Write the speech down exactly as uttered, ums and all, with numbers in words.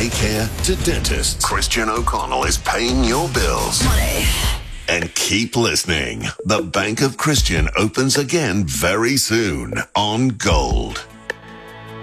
daycare to dentists, Christian O'Connell is paying your bills. Money. And keep listening. The Bank of Christian opens again very soon on Gold.